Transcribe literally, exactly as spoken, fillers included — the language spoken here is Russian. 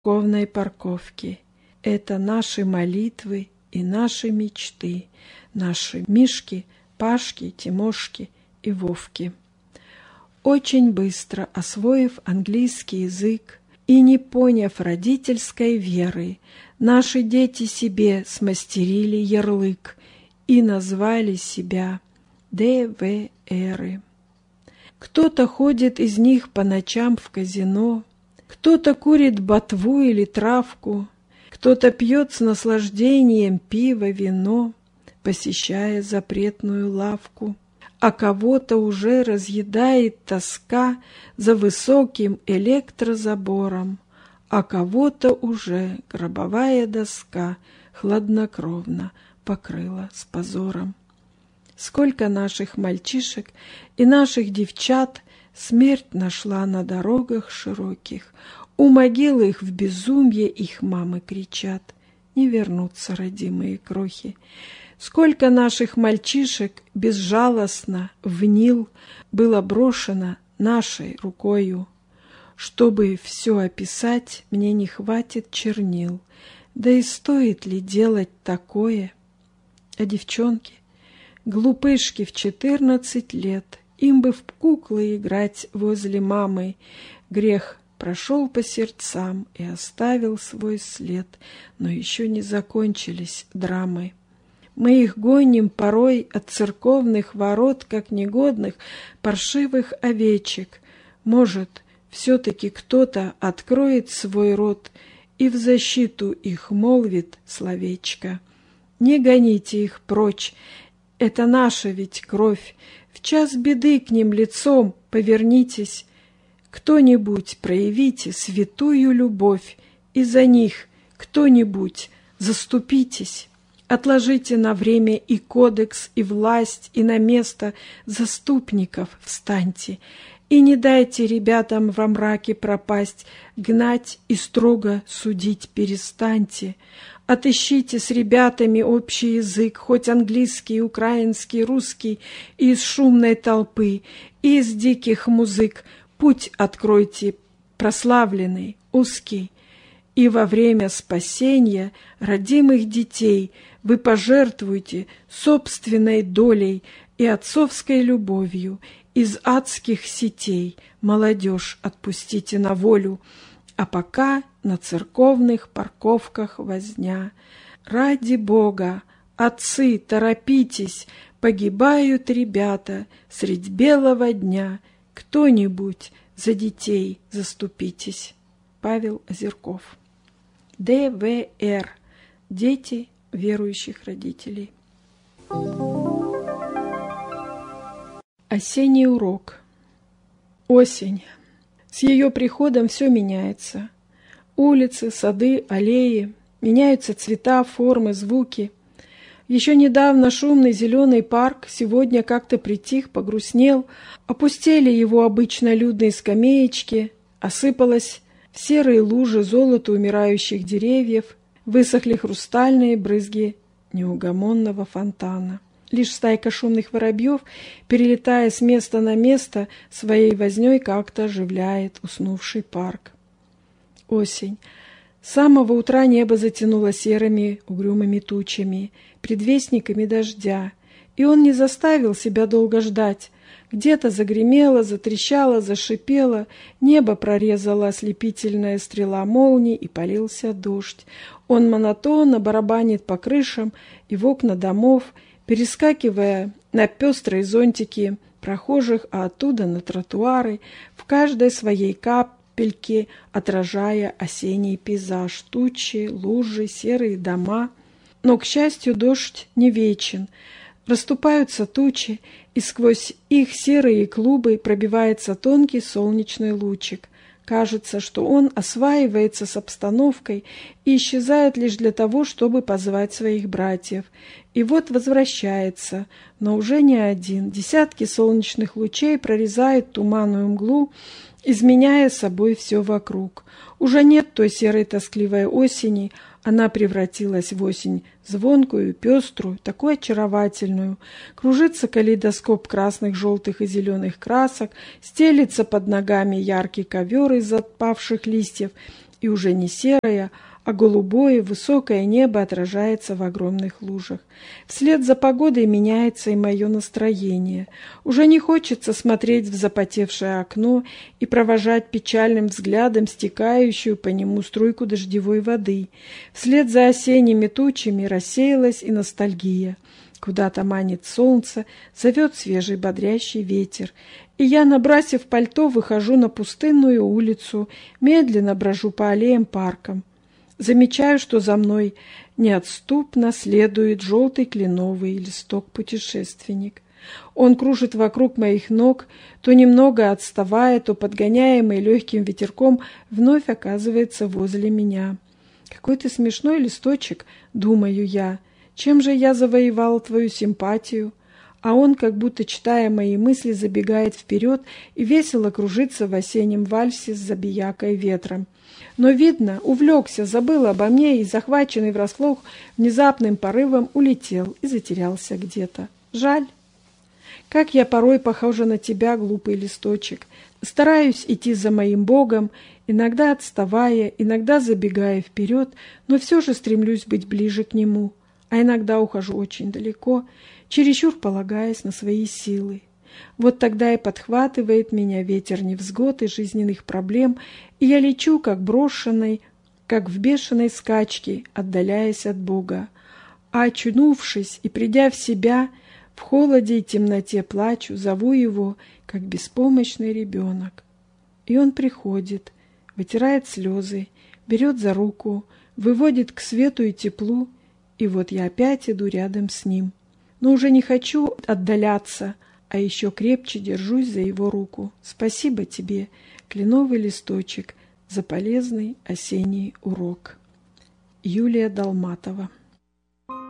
церковной парковки. Это наши молитвы и наши мечты, наши Мишки, Пашки, Тимошки и Вовки. Очень быстро освоив английский язык и не поняв родительской веры, наши дети себе смастерили ярлык и назвали себя ДВРы. Кто-то ходит из них по ночам в казино, кто-то курит ботву или травку, кто-то пьет с наслаждением пиво, вино, посещая запретную лавку, а кого-то уже разъедает тоска за высоким электрозабором, а кого-то уже гробовая доска хладнокровно покрыла с позором. Сколько наших мальчишек и наших девчат смерть нашла на дорогах широких, у могилы их в безумье их мамы кричат: не вернутся родимые крохи. Сколько наших мальчишек безжалостно в Нил было брошено нашей рукою. Чтобы все описать, мне не хватит чернил, да и стоит ли делать такое? А девчонки, глупышки в четырнадцать лет, им бы в куклы играть возле мамы. Грех прошел по сердцам и оставил свой след, но еще не закончились драмы. Мы их гоним порой от церковных ворот, как негодных, паршивых овечек. Может, все-таки кто-то откроет свой рот и в защиту их молвит словечко. Не гоните их прочь, это наша ведь кровь. В час беды к ним лицом повернитесь. Кто-нибудь проявите святую любовь, и за них кто-нибудь заступитесь. Отложите на время и кодекс, и власть, и на место заступников встаньте. И не дайте ребятам во мраке пропасть, гнать и строго судить перестаньте. Отыщите с ребятами общий язык, хоть английский, украинский, русский, и из шумной толпы, и из диких музык. Путь откройте прославленный, узкий. И во время спасения родимых детей вы пожертвуйте собственной долей и отцовской любовью. Из адских сетей молодежь отпустите на волю, а пока на церковных парковках возня. Ради Бога, отцы, торопитесь, погибают ребята средь белого дня. Кто-нибудь за детей заступитесь. Павел Озерков. ДВР. Дети верующих родителей. Осенний урок. Осень. С ее приходом все меняется. Улицы, сады, аллеи. Меняются цвета, формы, звуки. Еще недавно шумный зеленый парк сегодня как-то притих, погрустнел. Опустели его обычно людные скамеечки. Осыпалось в серые лужи золото умирающих деревьев. Высохли хрустальные брызги неугомонного фонтана. Лишь стайка шумных воробьев, перелетая с места на место, своей вознёй как-то оживляет уснувший парк. Осень. С самого утра небо затянуло серыми угрюмыми тучами, предвестниками дождя, и он не заставил себя долго ждать. Где-то загремело, затрещало, зашипело, небо прорезала ослепительная стрела молний, и полился дождь. Он монотонно барабанит по крышам и в окна домов, перескакивая на пестрые зонтики прохожих, а оттуда на тротуары, в каждой своей капельке отражая осенний пейзаж, тучи, лужи, серые дома. Но, к счастью, дождь не вечен. Расступаются тучи, и сквозь их серые клубы пробивается тонкий солнечный лучик. Кажется, что он осваивается с обстановкой и исчезает лишь для того, чтобы позвать своих братьев. И вот возвращается, но уже не один. Десятки солнечных лучей прорезают туманную мглу, изменяя собой все вокруг. Уже нет той серой тоскливой осени, она превратилась в осень звонкую, пеструю, такую очаровательную. Кружится калейдоскоп красных, желтых и зеленых красок, стелится под ногами яркий ковер из отпавших листьев, и уже не серое, а голубое высокое небо отражается в огромных лужах. Вслед за погодой меняется и мое настроение. Уже не хочется смотреть в запотевшее окно и провожать печальным взглядом стекающую по нему струйку дождевой воды. Вслед за осенними тучами рассеялась и ностальгия. Куда-то манит солнце, зовет свежий бодрящий ветер. И я, набросив пальто, выхожу на пустынную улицу, медленно брожу по аллеям паркам. Замечаю, что за мной неотступно следует желтый кленовый листок-путешественник. Он кружит вокруг моих ног, то немного отставая, то подгоняемый легким ветерком, вновь оказывается возле меня. «Какой ты смешной листочек», — думаю я, — «чем же я завоевал твою симпатию?» А он, как будто читая мои мысли, забегает вперед и весело кружится в осеннем вальсе с забиякой ветром. Но, видно, увлекся, забыл обо мне и, захваченный врасплох, внезапным порывом улетел и затерялся где-то. Жаль. Как я порой похожа на тебя, глупый листочек. Стараюсь идти за моим Богом, иногда отставая, иногда забегая вперед, но все же стремлюсь быть ближе к Нему, а иногда ухожу очень далеко, чересчур полагаясь на свои силы. Вот тогда и подхватывает меня ветер невзгод и жизненных проблем, и я лечу, как брошенный, как в бешеной скачке, отдаляясь от Бога. А очнувшись и придя в себя, в холоде и темноте плачу, зову Его, как беспомощный ребенок. И Он приходит, вытирает слезы, берет за руку, выводит к свету и теплу, и вот я опять иду рядом с Ним. Но уже не хочу отдаляться, а еще крепче держусь за Его руку. Спасибо тебе, кленовый листочек, за полезный осенний урок. Юлия Долматова.